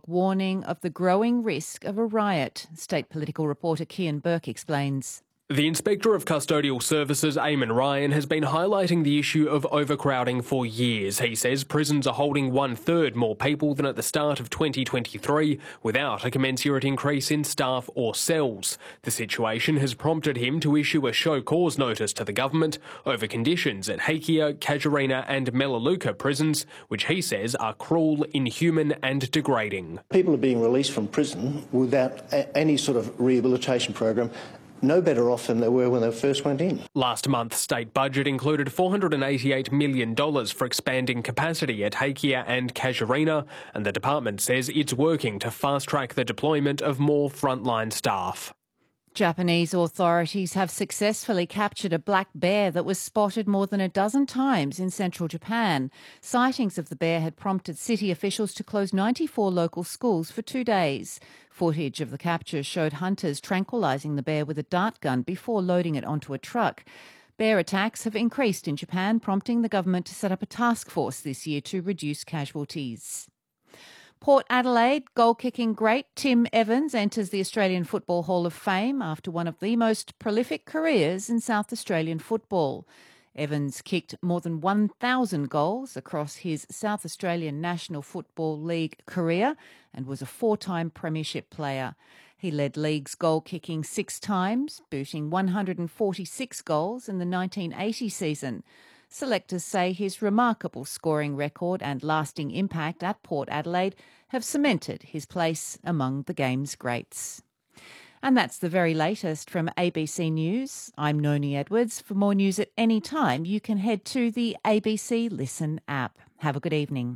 warning of the growing risk of a riot. State political reporter Kian Burke explains. The Inspector of Custodial Services, Eamon Ryan, has been highlighting the issue of overcrowding for years. He says prisons are holding 1/3 more people than at the start of 2023 without a commensurate increase in staff or cells. The situation has prompted him to issue a show cause notice to the government over conditions at Hakea, Casuarina and Melaleuca prisons, which he says are cruel, inhuman and degrading. People are being released from prison without any sort of rehabilitation program, no better off than they were when they first went in. Last month's state budget included $488 million for expanding capacity at Hakea and Casuarina, and the department says it's working to fast-track the deployment of more frontline staff. Japanese authorities have successfully captured a black bear that was spotted more than a dozen times in central Japan. Sightings of the bear had prompted city officials to close 94 local schools for 2 days. Footage of the capture showed hunters tranquilising the bear with a dart gun before loading it onto a truck. Bear attacks have increased in Japan, prompting the government to set up a task force this year to reduce casualties. Port Adelaide goal-kicking great Tim Evans enters the Australian Football Hall of Fame after one of the most prolific careers in South Australian football. Evans kicked more than 1,000 goals across his South Australian National Football League career and was a 4-time premiership player. He led league's goal-kicking 6 times, booting 146 goals in the 1980 season. Selectors say his remarkable scoring record and lasting impact at Port Adelaide have cemented his place among the game's greats. And that's the very latest from ABC News. I'm Noni Edwards. For more news at any time, you can head to the ABC Listen app. Have a good evening.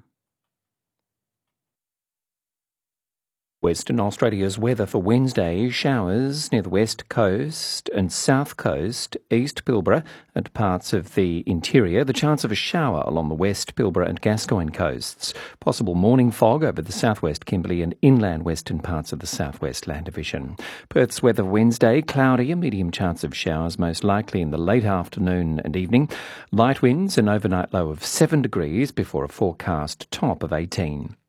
Western Australia's weather for Wednesday: showers near the west coast and south coast, East Pilbara and parts of the interior. The chance of a shower along the West Pilbara and Gascoyne coasts. Possible morning fog over the southwest Kimberley and inland western parts of the southwest Land Division. Perth's weather Wednesday: cloudy, a medium chance of showers, most likely in the late afternoon and evening. Light winds, an overnight low of 7 degrees before a forecast top of 18.